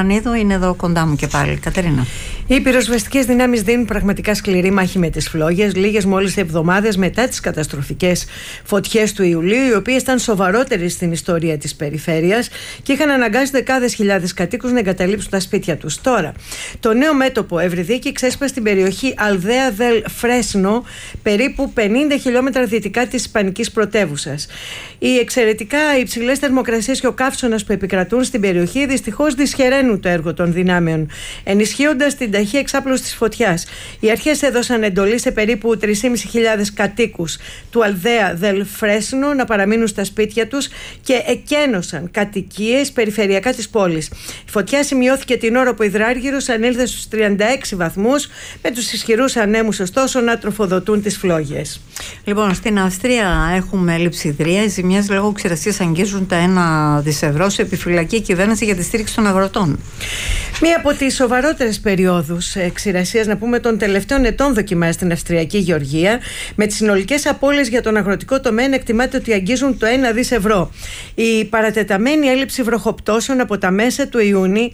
Ιωαννίδου είναι εδώ κοντά μου και πάλι. Κατερίνα. Οι πυροσβεστικές δυνάμεις δίνουν πραγματικά σκληρή μάχη με τις φλόγες, λίγες μόλις εβδομάδες μετά τις καταστροφικές φωτιές του Ιουλίου, οι οποίες ήταν σοβαρότερες στην ιστορία της περιφέρειας και είχαν αναγκάσει δεκάδες χιλιάδες κατοίκους να εγκαταλείψουν τα σπίτια τους. Τώρα, το νέο μέτωπο Ευρυδίκη ξέσπασε στην περιοχή Αλδέα Δελ Φρέσνο, περίπου 50 χιλιόμετρα δυτικά της ισπανικής πρωτεύουσας. Οι εξαιρετικά υψηλές θερμοκρασίες και ο καύσωνας που επικρατούν στην περιοχή δυστυχώς δυσχεραίνουν το έργο των δυνάμεων, ενισχύοντας την ταχύ εξάπλωση της φωτιάς. Οι αρχές έδωσαν εντολή σε περίπου 3.500 κατοίκους του Αλδέα Δελ Φρέσνο να παραμείνουν στα σπίτια τους και εκένωσαν κατοικίες περιφερειακά της πόλης. Η φωτιά σημειώθηκε την ώρα που ο υδράργυρος ανήλθε στους 36 βαθμούς, με τους ισχυρούς ανέμους ωστόσο να τροφοδοτούν τις φλόγες. Λοιπόν, στην Αυστρία έχουμε λειψιδρία. Οι ζημιές λόγω ξηρασίας αγγίζουν τα 1 δις ευρώ. Σε επιφυλακή η κυβέρνηση για τη στήριξη των αγροτών. Μία από τις σοβαρότερες περιόδους ξηρασίας, να πούμε, των τελευταίων ετών δοκιμάζει στην Αυστριακή Γεωργία, με τις συνολικές απώλειες για τον αγροτικό τομέα εκτιμάται ότι αγγίζουν το 1 δις ευρώ. Η παρατεταμένη έλλειψη βροχοπτώσεων από τα μέσα του Ιούνιου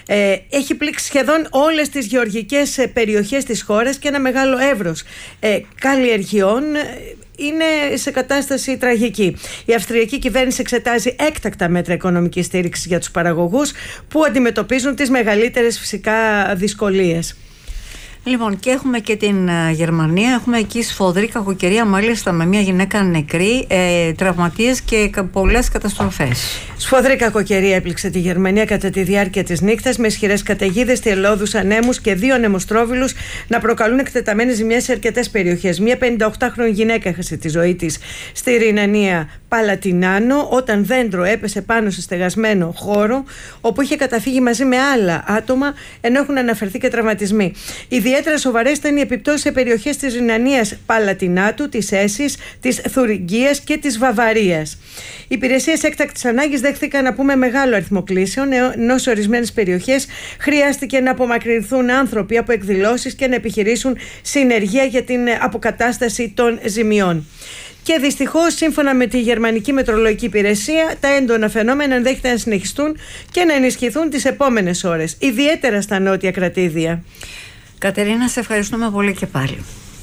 έχει πλήξει σχεδόν όλες τις γεωργικές περιοχές της χώρας και ένα μεγάλο εύρος καλλιεργειών είναι σε κατάσταση τραγική. Η αυστριακή κυβέρνηση εξετάζει έκτακτα μέτρα οικονομικής στήριξης για τους παραγωγούς που αντιμετωπίζουν τις μεγαλύτερες φυσικά δυσκολίες. Λοιπόν, και έχουμε και την Γερμανία. Έχουμε εκεί σφοδρή κακοκαιρία, μάλιστα με μια γυναίκα νεκρή, τραυματίες και πολλές καταστροφές. Σφοδρή κακοκαιρία έπληξε τη Γερμανία κατά τη διάρκεια της νύχτας, με ισχυρές καταιγίδες, θυελλώδους ανέμους και 2 ανεμοστρόβιλους να προκαλούν εκτεταμένες ζημιές σε αρκετές περιοχές. Μια 58χρονη γυναίκα έχασε τη ζωή της στη Ρινανία Παλατινάνο όταν δέντρο έπεσε πάνω σε στεγασμένο χώρο, όπου είχε καταφύγει μαζί με άλλα άτομα, ενώ έχουν αναφερθεί και τραυματισμοί. Ιδιαίτερα σοβαρές ήταν οι επιπτώσεις σε περιοχές της Ρινανίας Παλατινάτου, της Έσης, της Θουριγκίας και της Βαβαρίας. Οι υπηρεσίες έκτακτης ανάγκης δέχθηκαν, να πούμε, μεγάλο αριθμό κλήσεων, ενώ σε ορισμένες περιοχές χρειάστηκε να απομακρυνθούν άνθρωποι από εκδηλώσεις και να επιχειρήσουν συνεργεία για την αποκατάσταση των ζημιών. Και δυστυχώς, σύμφωνα με τη Γερμανική Μετρολογική Υπηρεσία, τα έντονα φαινόμενα ενδέχεται να συνεχιστούν και να ενισχυθούν τις επόμενες ώρες, ιδιαίτερα στα νότια κρατήδια. Κατερίνα, σε ευχαριστούμε πολύ και πάλι.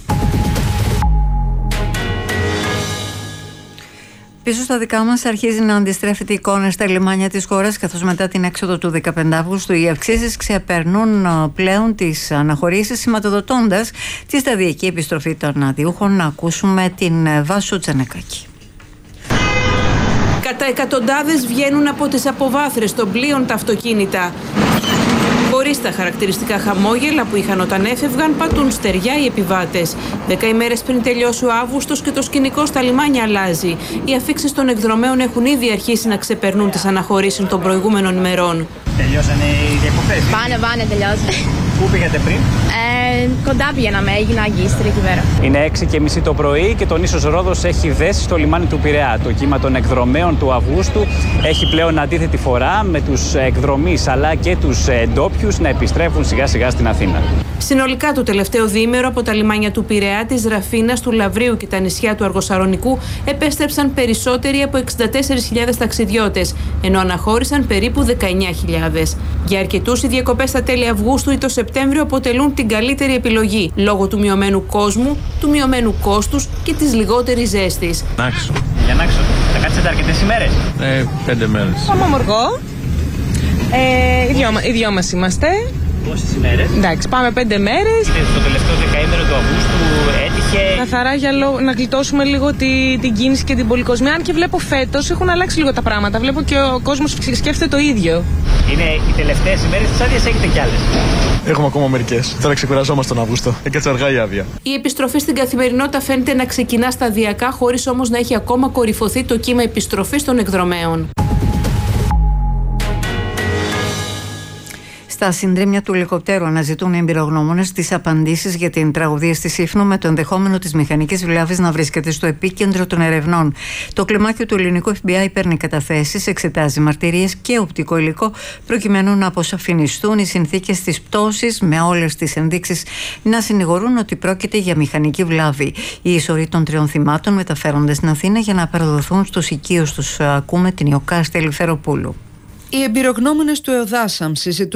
Πίσω στα δικά μας αρχίζει να αντιστρέφεται η εικόνα στα λιμάνια της χώρας, καθώς μετά την έξοδο του 15 Αυγούστου οι αυξήσεις ξεπερνούν πλέον τις αναχωρήσεις, σηματοδοτώντας τη σταδιακή επιστροφή των αδειούχων. Να ακούσουμε την Βάσου Τζανεκάκη. Κατά εκατοντάδες βγαίνουν από τις αποβάθρες των πλοίων τα αυτοκίνητα. Χωρίς τα χαρακτηριστικά χαμόγελα που είχαν όταν έφευγαν, πατούν στεριά οι επιβάτες. 10 ημέρες πριν τελειώσει ο Αύγουστος και το σκηνικό στα λιμάνια αλλάζει. Οι αφίξεις των εκδρομέων έχουν ήδη αρχίσει να ξεπερνούν τις αναχωρήσεις των προηγούμενων ημερών. Τελειώσανε οι διακοπές? Πάνε, τελειώσανε. Πού πήγατε πριν? Κοντά πήγαμε, έγινα Αγκίστρια εκεί πέρα. Είναι 6:30 το πρωί και το νήσος Ρόδος έχει δέσει στο λιμάνι του Πειραιά. Το κύμα των εκδρομέων του Αυγούστου έχει πλέον αντίθετη φορά, με τους εκδρομείς αλλά και τους ντόπιους να επιστρέφουν σιγά σιγά στην Αθήνα. Συνολικά το τελευταίο διήμερο από τα λιμάνια του Πειραιά, της Ραφίνας, του Λαβρίου και τα νησιά του Αργοσαρονικού επέστρεψαν περισσότεροι από 64.000 ταξιδιώτες, ενώ αναχώρησαν περίπου 19.000. Για αρκετούς οι διακοπές στα τέλη Αυγούστου ή το Σεπτέμβριο αποτελούν την καλύτερη επιλογή, λόγω του μειωμένου κόσμου, του μειωμένου κόστους και της λιγότερης ζέστης. Νάξο. Για Νάξο, θα κάτσετε αρκετές ημέρες? 5 μέρες. Πάμε Μοργό. Οι δυο μας είμαστε. Πόσες ημέρες? Εντάξει, πάμε 5 μέρες. Το τελευταίο δεκαήμερο του Αυγούστου έτυχε καθαρά για να γλιτώσουμε λίγο την κίνηση και την πολυκοσμία. Αν και βλέπω φέτος έχουν αλλάξει λίγο τα πράγματα. Βλέπω και ο κόσμος σκέφτεται το ίδιο. Είναι οι τελευταίες ημέρες της άδειας, έχετε κι άλλες? Έχουμε ακόμα μερικές. Τώρα ξεκουραζόμαστε τον Αύγουστο. Έκατσε αργά η άδεια. Η επιστροφή στην καθημερινότητα φαίνεται να ξεκινά σταδιακά, χωρίς όμως να έχει ακόμα κορυφωθεί το κύμα επιστροφής των εκδρομέων. Στα συντρίμμια του ελικοπτέρου αναζητούν οι εμπειρογνώμονες τις απαντήσεις για την τραγωδία στη Σύφνο, με το ενδεχόμενο της μηχανικής βλάβης να βρίσκεται στο επίκεντρο των ερευνών. Το κλιμάκιο του ελληνικού FBI παίρνει καταθέσεις, εξετάζει μαρτυρίες και οπτικό υλικό, προκειμένου να αποσαφινιστούν οι συνθήκες της πτώσης, με όλες τις ενδείξεις να συνηγορούν ότι πρόκειται για μηχανική βλάβη. Οι ισορροί των 3 θυμάτων μεταφέρονται στην Αθήνα για να παραδοθούν στους οικείους τους. Ακούμε την Ιωκάστη Ελευθεροπούλου. Οι εμπειρογνώμονες του ΕΟΔΑΣΑΜ συζητούν